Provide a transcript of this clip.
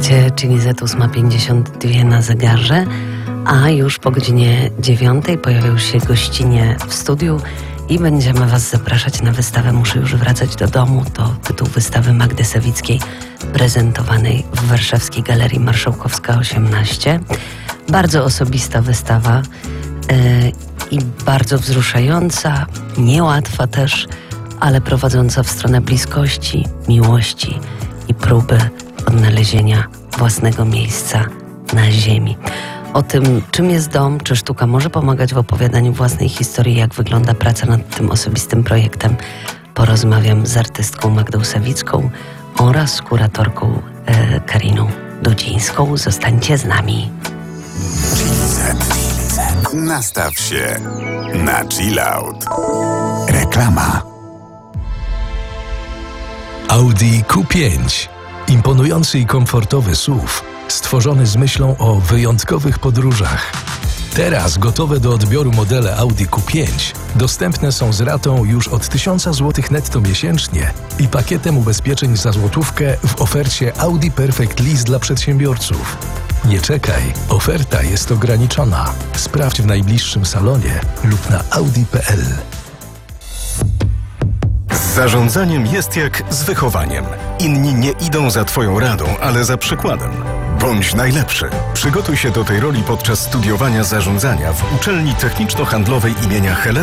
Słuchacie Cinizetus ma 52 na zegarze, a już po godzinie 9 pojawią się gościnie w studiu i będziemy Was zapraszać na wystawę Muszę już wracać do domu. To tytuł wystawy Magdy Sawickiej prezentowanej w warszawskiej Galerii Marszałkowska 18. Bardzo osobista wystawa i bardzo wzruszająca, niełatwa też, ale prowadząca w stronę bliskości, miłości i próby odnalezienia własnego miejsca na ziemi. O tym, czym jest dom, czy sztuka może pomagać w opowiadaniu własnej historii, jak wygląda praca nad tym osobistym projektem, porozmawiam z artystką Magdą Sawicką oraz kuratorką Kariną Dudzińską. Zostańcie z nami. Nastaw się na chill out. Reklama. Audi Q5. Imponujący i komfortowy SUV, stworzony z myślą o wyjątkowych podróżach. Teraz gotowe do odbioru modele Audi Q5 dostępne są z ratą już od 1000 zł netto miesięcznie i pakietem ubezpieczeń za złotówkę w ofercie Audi Perfect Lease dla przedsiębiorców. Nie czekaj, oferta jest ograniczona. Sprawdź w najbliższym salonie lub na audi.pl. Z zarządzaniem jest jak z wychowaniem. Inni nie idą za Twoją radą, ale za przykładem. Bądź najlepszy. Przygotuj się do tej roli podczas studiowania zarządzania w uczelni techniczno-handlowej imienia Heleny